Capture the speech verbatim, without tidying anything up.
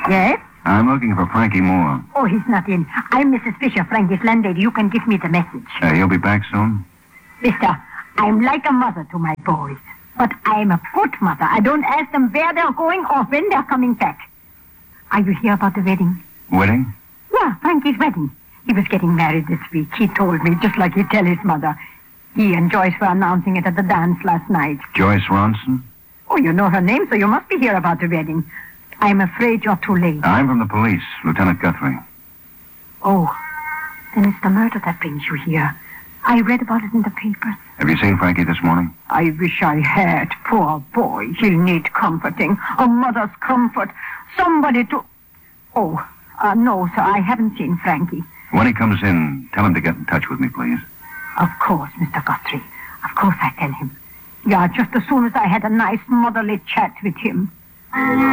Yes? I'm looking for Frankie Moore. Oh, he's not in. I'm Missus Fisher, Frankie's landlady. You can give me the message. Uh, he'll be back soon? Mister, I'm like a mother to my boys. But I'm a good mother. I don't ask them where they're going or when they're coming back. Are you here about the wedding? Wedding? Yeah, Frankie's wedding. He was getting married this week. He told me, just like he'd tell his mother. He and Joyce were announcing it at the dance last night. Joyce Ronson? Oh, you know her name, so you must be here about the wedding. I'm afraid you're too late. I'm from the police, Lieutenant Guthrie. Oh, then it's the murder that brings you here. I read about it in the papers. Have you seen Frankie this morning? I wish I had. Poor boy. He'll need comforting. A mother's comfort. Somebody to... Oh, uh, no, sir, I haven't seen Frankie. When he comes in, tell him to get in touch with me, please. Of course, Mister Guthrie. Of course I tell him. Yeah, just as soon as I had a nice motherly chat with him.